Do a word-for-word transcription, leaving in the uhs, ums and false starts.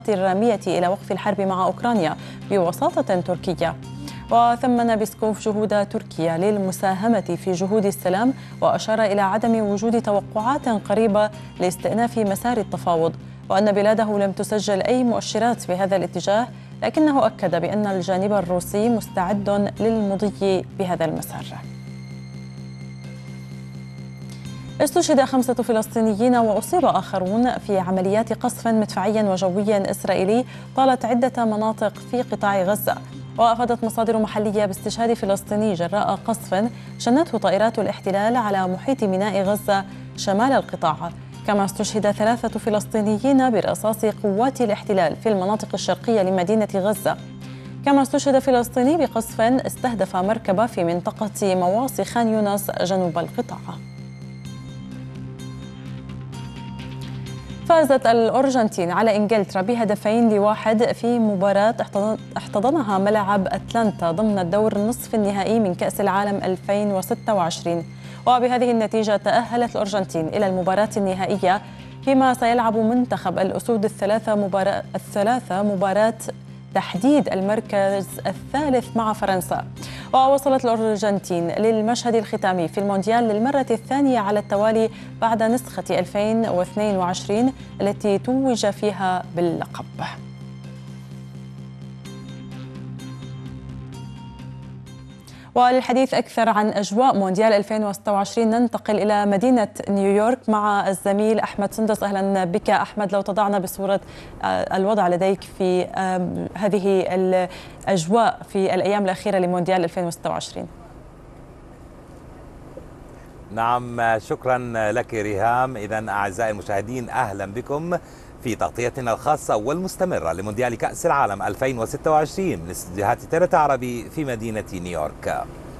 الرامية إلى وقف الحرب مع أوكرانيا بوساطة تركية. وثمن بيسكوف جهود تركيا للمساهمة في جهود السلام، وأشار إلى عدم وجود توقعات قريبة لاستئناف مسار التفاوض، وأن بلاده لم تسجل أي مؤشرات في هذا الاتجاه، لكنه أكد بأن الجانب الروسي مستعد للمضي بهذا المسار. استشهد خمسة فلسطينيين وأصيب آخرون في عمليات قصف مدفعي وجوي إسرائيلي طالت عدة مناطق في قطاع غزة. وأفادت مصادر محلية باستشهاد فلسطيني جراء قصف شنته طائرات الاحتلال على محيط ميناء غزة شمال القطاع. كما استشهد ثلاثة فلسطينيين برصاص قوات الاحتلال في المناطق الشرقية لمدينة غزة. كما استشهد فلسطيني بقصف استهدف مركبة في منطقة مواصي خان يونس جنوب القطاع. فازت الأرجنتين على إنجلترا بهدفين لواحد في مباراة احتضنها ملعب أتلانتا ضمن الدور النصف النهائي من كأس العالم ألفين وستة وعشرين. وبهذه النتيجة تأهلت الأرجنتين إلى المباراة النهائية، فيما سيلعب منتخب الأسود الثلاثة مباراة, الثلاثة مباراة تحديد المركز الثالث مع فرنسا. ووصلت الأرجنتين للمشهد الختامي في المونديال للمرة الثانية على التوالي بعد نسخة ألفين واثنين وعشرين التي توج فيها باللقب. وللحديث أكثر عن أجواء مونديال ألفين وستة وعشرين ننتقل إلى مدينة نيويورك مع الزميل أحمد سندس. أهلا بك أحمد. لو تضعنا بصورة الوضع لديك في هذه الأجواء في الأيام الأخيرة لمونديال ألفين وستة وعشرين. نعم، شكرا لك ريهام. إذن أعزائي المشاهدين، أهلا بكم في تغطيتنا الخاصة والمستمرة لمونديال كأس العالم ألفين وستة وعشرين من استديوهات تيرت عربي في مدينة نيويورك.